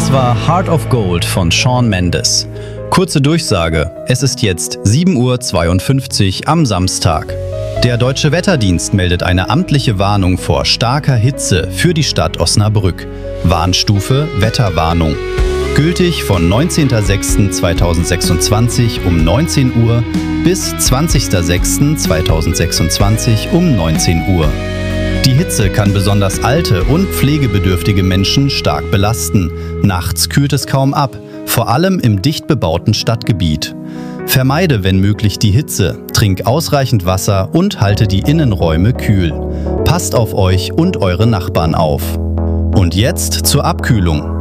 Das war Heart of Gold von Shawn Mendes. Kurze Durchsage, es ist jetzt 7:52 Uhr am Samstag. Der Deutsche Wetterdienst meldet eine amtliche Warnung vor starker Hitze für die Stadt Osnabrück. Warnstufe Wetterwarnung. Gültig von 19.06.2026 um 19 Uhr bis 20.06.2026 um 19 Uhr. Die Hitze kann besonders alte und pflegebedürftige Menschen stark belasten. Nachts kühlt es kaum ab, vor allem im dicht bebauten Stadtgebiet. Vermeide, wenn möglich, die Hitze, trink ausreichend Wasser und halte die Innenräume kühl. Passt auf euch und eure Nachbarn auf. Und jetzt zur Abkühlung.